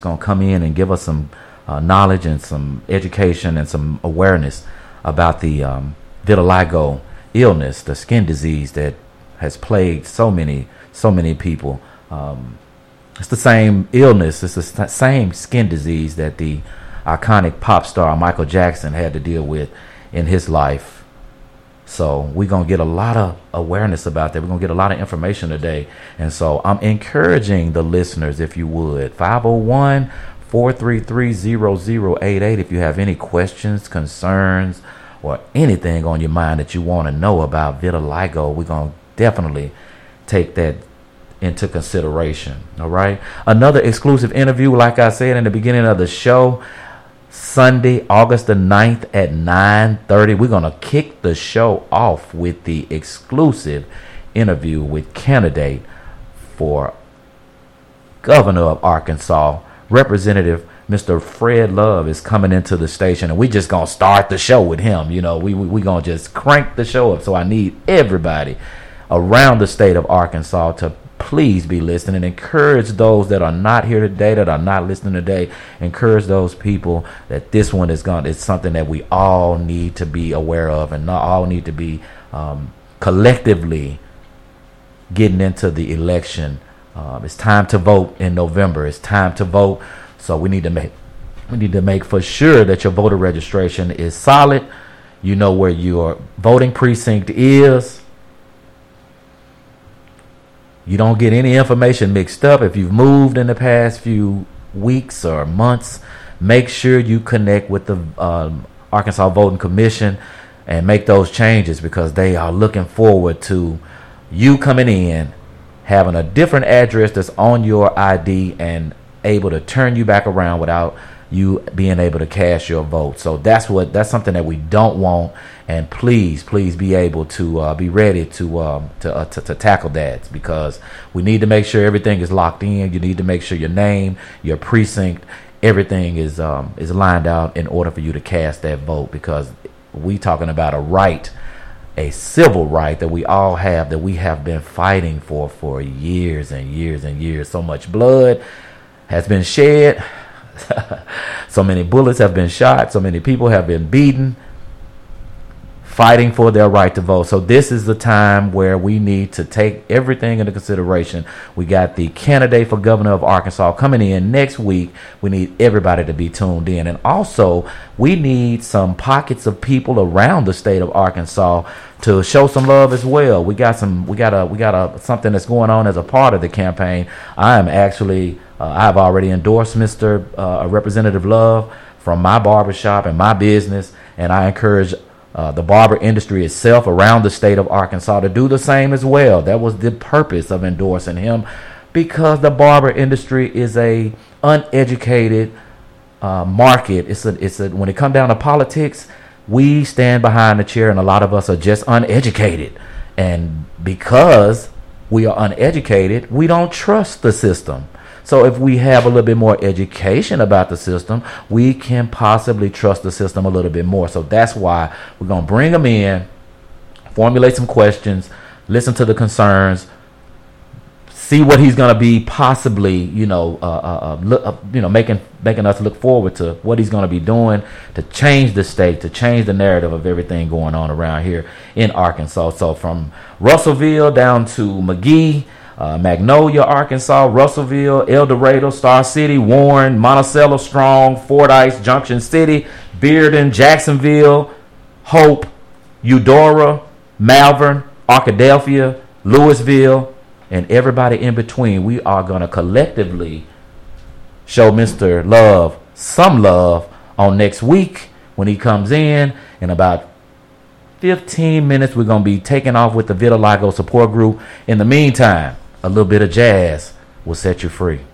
going to come in and give us some knowledge and some education and some awareness about the vitiligo illness, the skin disease that has plagued so many people. It's the same illness. It's the same skin disease that the iconic pop star Michael Jackson had to deal with in his life. So we're going to get a lot of awareness about that. We're going to get a lot of information today. And so I'm encouraging the listeners, if you would, 501-433-0088. If you have any questions, concerns, or anything on your mind that you want to know about vitiligo, we're going to definitely take that into consideration. All right. Another exclusive interview, like I said in the beginning of the show, Sunday, August the 9th at 9:30. We're going to kick the show off with the exclusive interview with candidate for governor of Arkansas, Representative Mr. Fred Love is coming into the station, and we just going to start the show with him. You know, we going to just crank the show up. So I need everybody around the state of Arkansas to please be listening and encourage those that are not here today, that are not listening today. Encourage those people that this one is something that we all need to be aware of, and not all need to be collectively getting into the election. It's time to vote in November. It's time to vote. So we need to make for sure that your voter registration is solid. You know where your voting precinct is. You don't get any information mixed up. If you've moved in the past few weeks or months, make sure you connect with the Arkansas Voting Commission and make those changes, because they are looking forward to you coming in, having a different address that's on your ID and able to turn you back around without you being able to cast your vote. So that's something that we don't want. And please be able to be ready to tackle that, because we need to make sure everything is locked in. You need to make sure your name, your precinct, everything is lined out in order for you to cast that vote, because we talking about a right, a civil right that we all have, that we have been fighting for years and years and years. So much blood has been shed. So many bullets have been shot. So many people have been beaten, fighting for their right to vote. So this is the time where we need to take everything into consideration. We got the candidate for governor of Arkansas coming in next week. We need everybody to be tuned in. And also, we need some pockets of people around the state of Arkansas to show some love as well. We got something that's going on as a part of the campaign. I've already endorsed Mr. Representative Love from my barbershop and my business, and I encourage the barber industry itself around the state of Arkansas to do the same as well. That was the purpose of endorsing him, because the barber industry is a uneducated market. When it comes down to politics, we stand behind the chair, and a lot of us are just uneducated. And because we are uneducated, we don't trust the system. So if we have a little bit more education about the system, we can possibly trust the system a little bit more. So that's why we're going to bring them in, formulate some questions, listen to the concerns, see what he's going to be possibly, making us look forward to what he's going to be doing to change the state, to change the narrative of everything going on around here in Arkansas. So from Russellville down to McGee, Magnolia, Arkansas, Russellville, El Dorado, Star City, Warren, Monticello, Strong, Fordyce, Junction City, Bearden, Jacksonville, Hope, Eudora, Malvern, Arkadelphia, Louisville, and everybody in between. We are going to collectively show Mr. Love some love on next week when he comes in about 15 minutes. We're going to be taking off with the vitiligo support group. In the meantime, a little bit of jazz will set you free.